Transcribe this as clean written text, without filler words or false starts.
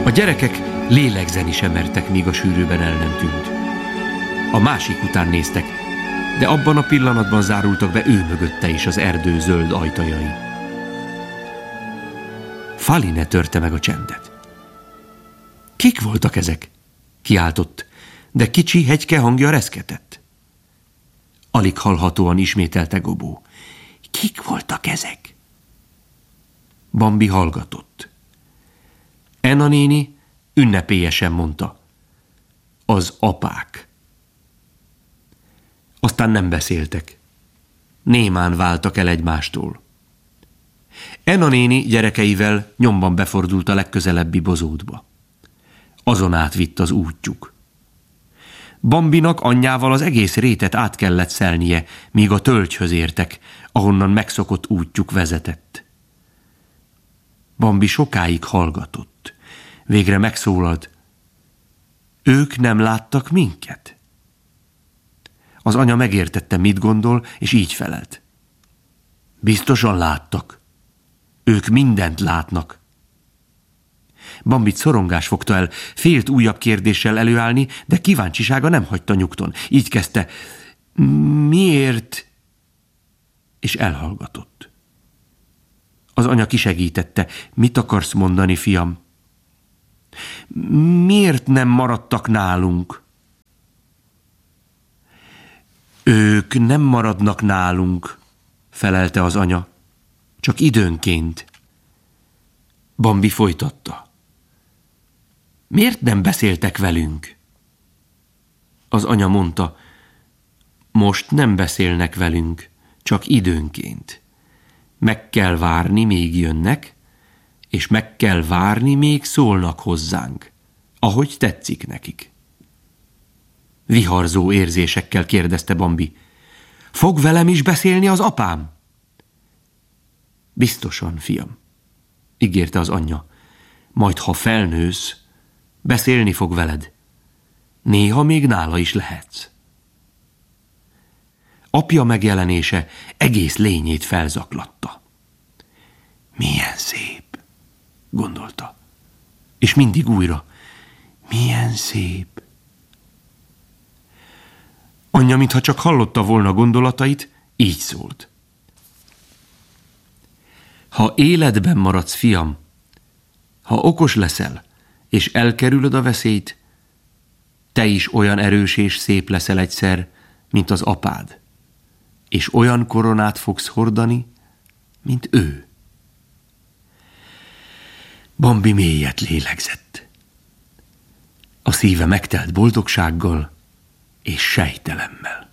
A gyerekek lélegzeni sem mertek, míg a sűrűben el nem tűnt. A másik után néztek, de abban a pillanatban zárultak be ő mögötte is az erdő zöld ajtajai. Faline törte meg a csendet. Kik voltak ezek? Kiáltott, de kicsi hegyke hangja reszketett. Alig hallhatóan ismételte Gobó. Kik voltak ezek? Bambi hallgatott. Enna néni ünnepélyesen mondta. Az apák. Aztán nem beszéltek. Némán váltak el egymástól. Enna néni gyerekeivel nyomban befordult a legközelebbi bozótba. Azon át vitt az útjuk. Bambinak anyjával az egész rétet át kellett szelnie, míg a tölgyhöz értek, ahonnan megszokott útjuk vezetett. Bambi sokáig hallgatott. Végre megszólalt. Ők nem láttak minket? Az anya megértette, mit gondol, és így felelt. Biztosan láttak. Ők mindent látnak. Bambit szorongás fogta el, félt újabb kérdéssel előállni, de kíváncsisága nem hagyta nyugton. Így kezdte. Miért? És elhallgatott. Az anya kisegítette. Mit akarsz mondani, fiam? Miért nem maradtak nálunk? Ők nem maradnak nálunk, felelte az anya. Csak időnként. Bambi folytatta. Miért nem beszéltek velünk? Az anya mondta, most nem beszélnek velünk, csak időnként. Meg kell várni, míg jönnek, és meg kell várni, még szólnak hozzánk, ahogy tetszik nekik. Viharzó érzésekkel kérdezte Bambi. Fog velem is beszélni az apám? Biztosan, fiam, ígérte az anyja. Majd, ha felnősz, beszélni fog veled. Néha még nála is lehetsz. Apja megjelenése egész lényét felzaklatta. Milyen szép, gondolta. És mindig újra. Milyen szép. Anyja, mintha csak hallotta volna gondolatait, így szólt. Ha életben maradsz, fiam, ha okos leszel, és elkerülöd a veszélyt, te is olyan erős és szép leszel egyszer, mint az apád, és olyan koronát fogsz hordani, mint ő. Bambi mélyet lélegzett. A szíve megtelt boldogsággal és sejtelemmel.